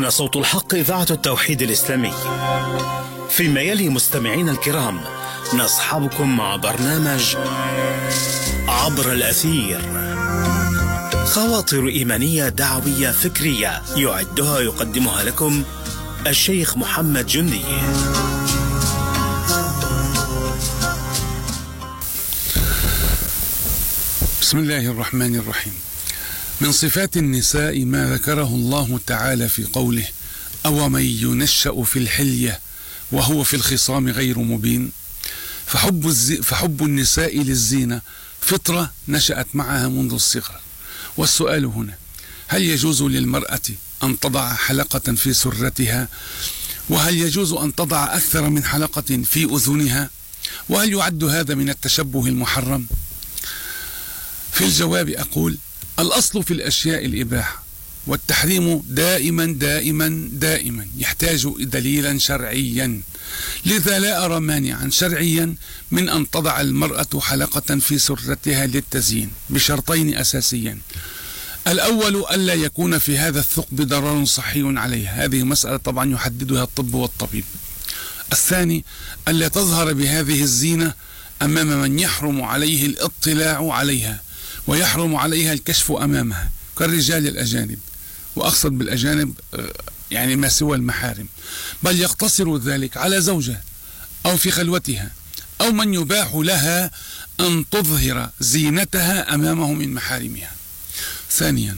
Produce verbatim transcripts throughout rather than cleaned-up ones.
هنا صوت الحق إذاعة التوحيد الإسلامي. فيما يلي مستمعين الكرام نصحبكم مع برنامج عبر الأثير، خواطر إيمانية دعوية فكرية يعدها يقدمها لكم الشيخ محمد جندي. بسم الله الرحمن الرحيم. من صفات النساء ما ذكره الله تعالى في قوله: أومن ينشأ في الحلية وهو في الخصام غير مبين. فحب, الز... فحب النساء للزينة فطرة نشأت معها منذ الصغر. والسؤال هنا: هل يجوز للمرأة أن تضع حلقة في سرتها؟ وهل يجوز أن تضع أكثر من حلقة في أذنها؟ وهل يعد هذا من التشبه المحرم؟ في الجواب أقول: الأصل في الأشياء الإباحة، والتحريم دائما دائما دائما يحتاج دليلا شرعيا. لذا لا أرى مانعا شرعيا من أن تضع المرأة حلقة في سرتها للتزيين بشرطين أساسيين: الأول ألا يكون في هذا الثقب ضرر صحي عليها، هذه مسألة طبعا يحددها الطب والطبيب. الثاني ألا تظهر بهذه الزينة أمام من يحرم عليه الاطلاع عليها ويحرم عليها الكشف أمامها كالرجال الأجانب، وأقصد بالأجانب يعني ما سوى المحارم، بل يقتصر ذلك على زوجها أو في خلوتها أو من يباح لها أن تظهر زينتها أمامه من محارمها. ثانيا،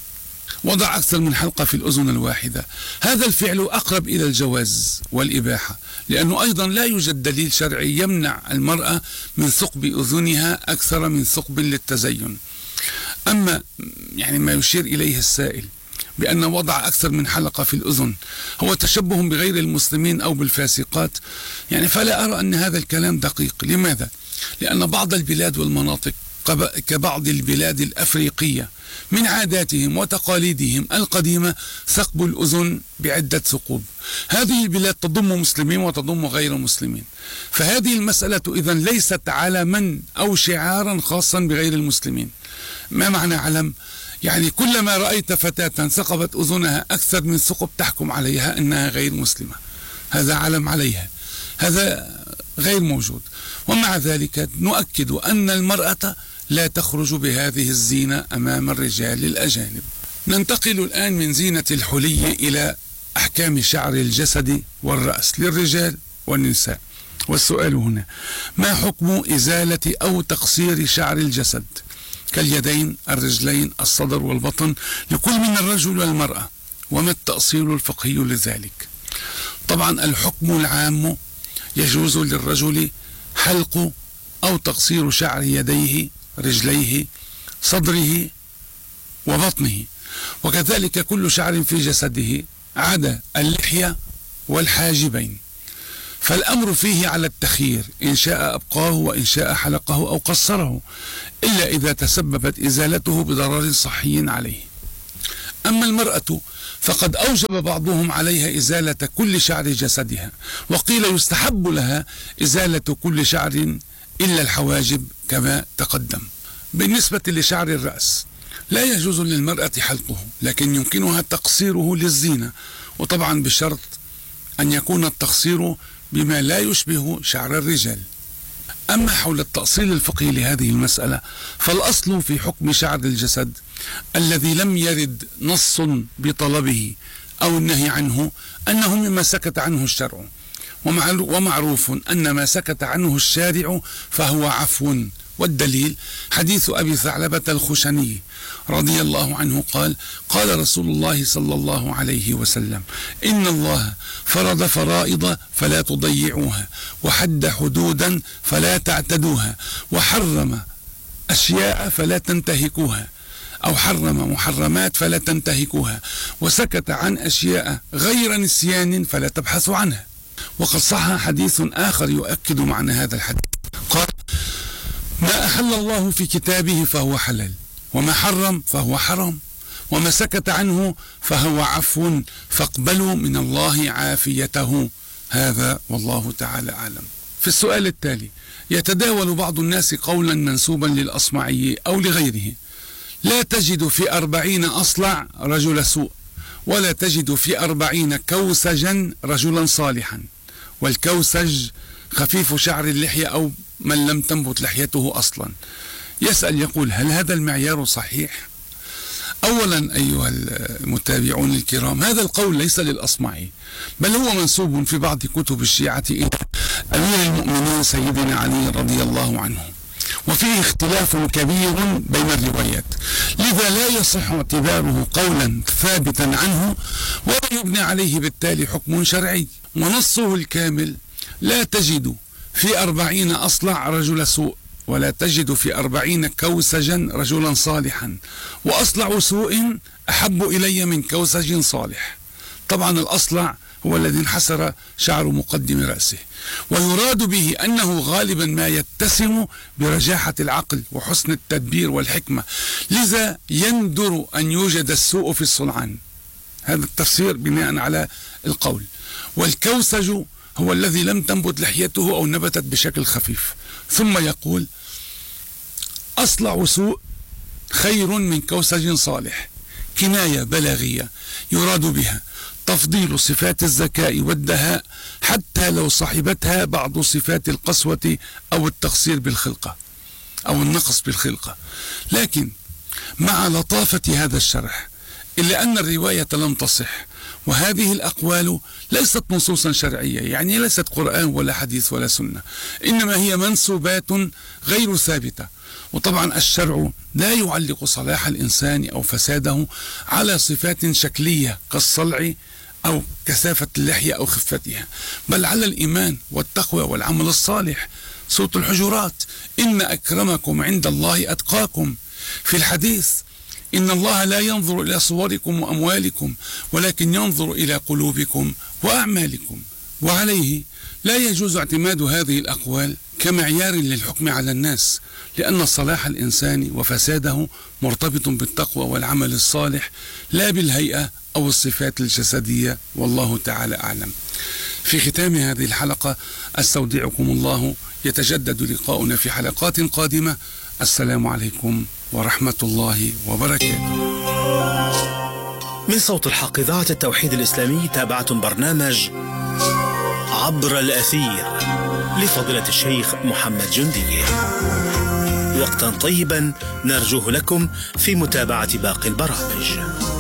وضع أكثر من حلقة في الأذن الواحدة، هذا الفعل أقرب إلى الجواز والإباحة، لأنه أيضا لا يوجد دليل شرعي يمنع المرأة من ثقب أذنها أكثر من ثقب للتزين. أما يعني ما يشير إليه السائل بأن وضع أكثر من حلقة في الأذن هو تشبه بغير المسلمين أو بالفاسقات، يعني فلا أرى أن هذا الكلام دقيق. لماذا؟ لأن بعض البلاد والمناطق كبعض البلاد الأفريقية من عاداتهم وتقاليدهم القديمة ثقب الأذن بعدة ثقوب. هذه البلاد تضم مسلمين وتضم غير مسلمين، فهذه المسألة إذن ليست علما أو شعارا خاصا بغير المسلمين. ما معنى علم؟ يعني كلما رأيت فتاة ثقبت أذنها أكثر من ثقب تحكم عليها أنها غير مسلمة، هذا علم عليها، هذا غير موجود. ومع ذلك نؤكد أن المرأة لا تخرج بهذه الزينة أمام الرجال الأجانب. ننتقل الآن من زينة الحلي إلى أحكام شعر الجسد والرأس للرجال والنساء. والسؤال هنا: ما حكم إزالة أو تقصير شعر الجسد كاليدين، الرجلين، الصدر والبطن لكل من الرجل والمرأة؟ وما التأصيل الفقهي لذلك؟ طبعا الحكم العام: يجوز للرجل حلق أو تقصير شعر يديه، رجليه، صدره وبطنه، وكذلك كل شعر في جسده عدا اللحية والحاجبين. فالأمر فيه على التخيير، إن شاء أبقاه وإن شاء حلقه أو قصره، إلا إذا تسببت إزالته بضرر صحي عليه. أما المرأة فقد أوجب بعضهم عليها إزالة كل شعر جسدها، وقيل يستحب لها إزالة كل شعر إلا الحواجب كما تقدم. بالنسبة لشعر الرأس لا يجوز للمرأة حلقه، لكن يمكنها تقصيره للزينة، وطبعا بشرط أن يكون التقصير بما لا يشبه شعر الرجال. أما حول التأصيل الفقهي لهذه المسألة، فالأصل في حكم شعر الجسد الذي لم يرد نص بطلبه أو النهي عنه أنه مما سكت عنه الشرع، ومعروف أن ما سكت عنه الشارع فهو عفو. والدليل حديث أبي ثعلبة الخشني رضي الله عنه قال: قال رسول الله صلى الله عليه وسلم: إن الله فرض فرائض فلا تضيعوها، وحد حدودا فلا تعتدوها، وحرم أشياء فلا تنتهكوها، أو حرم محرمات فلا تنتهكوها، وسكت عن أشياء غير نسيان فلا تبحثوا عنها. وقد صح حديث آخر يؤكد معنى هذا الحديث، قال: ما أحل الله في كتابه فهو حلال، وما حرم فهو حرام، وما سكت عنه فهو عفو، فاقبلوا من الله عافيته. هذا والله تعالى أعلم. في السؤال التالي: يتداول بعض الناس قولا منسوبا للأصمعي أو لغيره: لا تجد في أربعين أصلع رجل سوء، ولا تجد في أربعين كوسجا رجلا صالحا. والكوسج خفيف شعر اللحية أو من لم تنبت لحيته أصلا. يسأل يقول: هل هذا المعيار صحيح؟ أولا أيها المتابعون الكرام، هذا القول ليس للأصمعي، بل هو منسوب في بعض كتب الشيعة إلى أمير المؤمنين سيدنا علي رضي الله عنه، وفيه اختلاف كبير بين الروايات، لذا لا يصح اعتباره قولا ثابتا عنه ولا يبنى عليه بالتالي حكم شرعي. ونصه الكامل: لا تجد في أربعين أصلع رجل سوء، ولا تجد في أربعين كوسجا رجلا صالحا، وأصلع سوء أحب إلي من كوسج صالح. طبعا الأصلع هو الذي انحسر شعر مقدم رأسه، ويراد به أنه غالبا ما يتسم برجاحة العقل وحسن التدبير والحكمة، لذا يندر أن يوجد السوء في الصلعان. هذا التفسير بناء على القول. والكوسج هو الذي لم تنبت لحيته أو نبتت بشكل خفيف. ثم يقول: أصلع سوء خير من كوسج صالح، كناية بلاغية يراد بها تفضيل صفات الذكاء والدهاء حتى لو صحبتها بعض صفات القسوة أو التقصير بالخلقة أو النقص بالخلقة. لكن مع لطافة هذا الشرح، إلا أن الرواية لم تصح، وهذه الأقوال ليست نصوصا شرعية، يعني ليست قرآن ولا حديث ولا سنة، إنما هي منسوبات غير ثابتة. وطبعا الشرع لا يعلق صلاح الإنسان أو فساده على صفات شكلية كالصلع أو كثافة اللحية أو خفتها، بل على الإيمان والتقوى والعمل الصالح. سورة الحجرات: إن أكرمكم عند الله أتقاكم. في الحديث: إن الله لا ينظر إلى صوركم وأموالكم ولكن ينظر إلى قلوبكم وأعمالكم. وعليه لا يجوز اعتماد هذه الأقوال كمعيار للحكم على الناس، لأن صلاح الإنسان وفساده مرتبط بالتقوى والعمل الصالح لا بالهيئة أو الصفات الجسدية، والله تعالى أعلم. في ختام هذه الحلقة أستودعكم الله، يتجدد لقاؤنا في حلقات قادمة. السلام عليكم ورحمة الله وبركاته. من صوت الحق إذاعة التوحيد الإسلامي تابعتم برنامج عبر الأثير لفضيلة الشيخ محمد جندي. وقتا طيبا نرجوه لكم في متابعة باقي البرامج.